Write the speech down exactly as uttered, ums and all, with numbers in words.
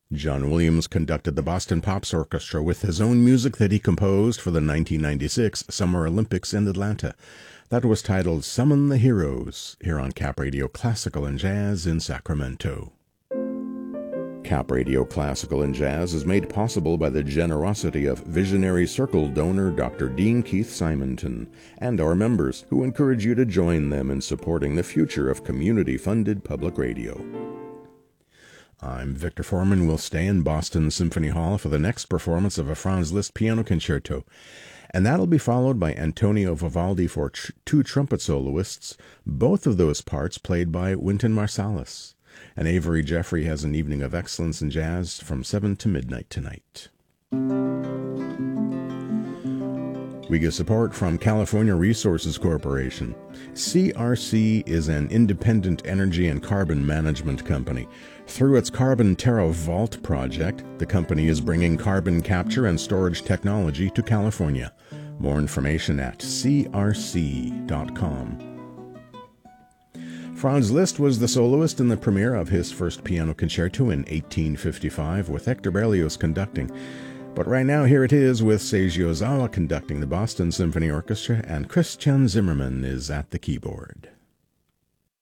John Williams conducted the Boston Pops Orchestra with his own music that he composed for the nineteen ninety-six Summer Olympics in Atlanta. That was titled Summon the Heroes, here on Cap Radio Classical and Jazz in Sacramento. Cap Radio Classical and Jazz is made possible by the generosity of Visionary Circle donor Doctor Dean Keith Simonton and our members, who encourage you to join them in supporting the future of community-funded public radio. I'm Victor Foreman. We'll stay in Boston Symphony Hall for the next performance of a Franz Liszt piano concerto, and that'll be followed by Antonio Vivaldi for tr- two trumpet soloists, both of those parts played by Wynton Marsalis. And Avery Jeffrey has an evening of excellence in jazz from seven to midnight tonight. We get support from California Resources Corporation. C R C is an independent energy and carbon management company. Through its Carbon Terra Vault project, the company is bringing carbon capture and storage technology to California. More information at c r c dot com. Franz Liszt was the soloist in the premiere of his first piano concerto in eighteen fifty-five with Hector Berlioz conducting. But right now, here it is with Seiji Ozawa conducting the Boston Symphony Orchestra, and Christian Zimmermann is at the keyboard.